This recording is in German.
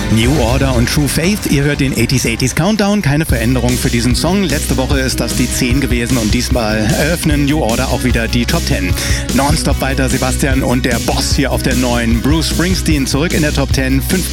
New Order und True Faith, ihr hört den 80s Countdown, keine Veränderung für diesen Song. Letzte Woche ist das die 10 gewesen und diesmal eröffnen New Order auch wieder die Top 10. Nonstop weiter Sebastian und der Boss hier auf der 9. Bruce Springsteen zurück in der Top 10, 5